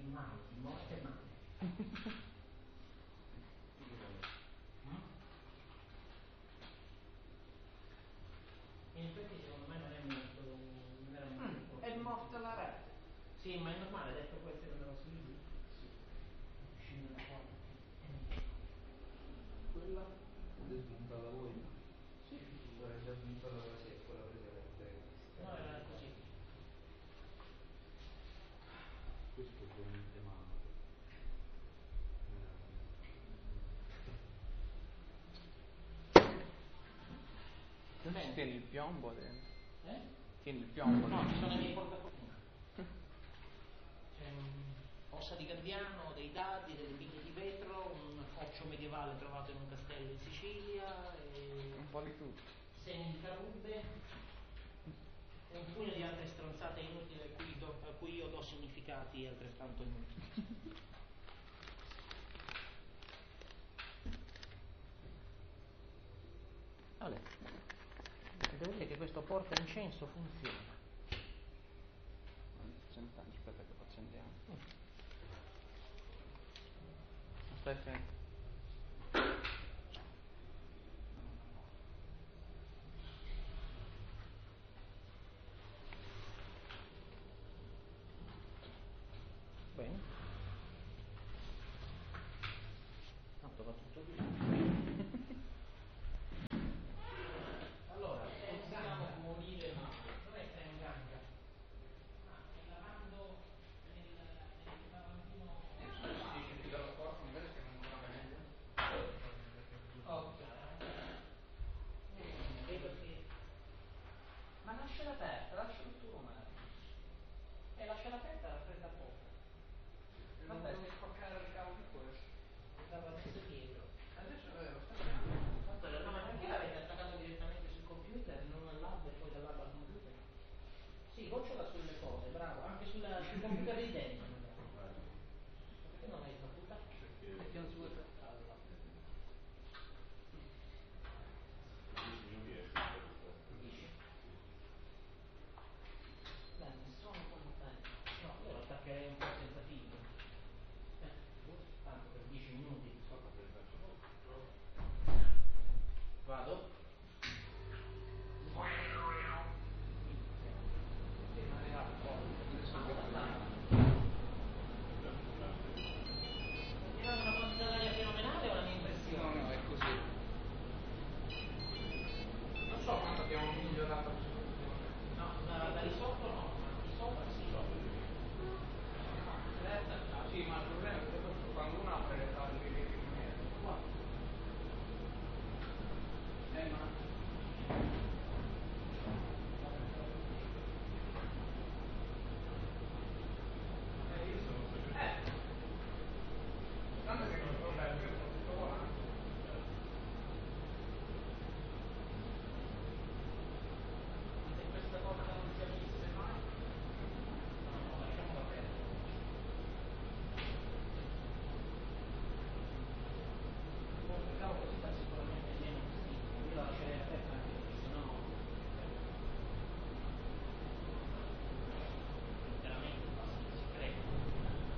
male, di morte e male. In effetti secondo me non è molto... non era molto è morta la rete. Sì, ma è normale, detto questo che andava su lì. Uscendo da qua. Quella l'avete smontata voi? Sì. Quella già smontata quasi è quella precedente. No, era così. Questo è veramente male. Tieni il piombo dentro. Tieni il No, piombo ci sono i miei portafortuna. C'è ossa di gabbiano, dei dadi, delle biglie di vetro, un coccio medievale trovato in un castello in Sicilia, un po' di tutto. segni di carubbe e un pugno di altre stronzate inutili a cui io do significati altrettanto inutili. Allora, devo dire che questo porta incenso funziona. Aspetta che lo accendiamo. Aspetta.